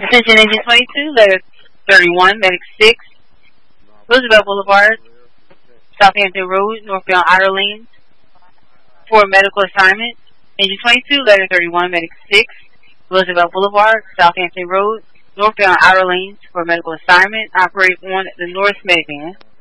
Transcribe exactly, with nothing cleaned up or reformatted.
Attention Engine twenty-two, letter thirty-one, Medic six, Roosevelt Boulevard, Southampton Road, northbound Outer Lanes, for medical assignment. Engine twenty-two, letter thirty-one, Medic six, Roosevelt Boulevard, Southampton Road, northbound Outer Lanes, for medical assignment. Operate on the North Medic Van.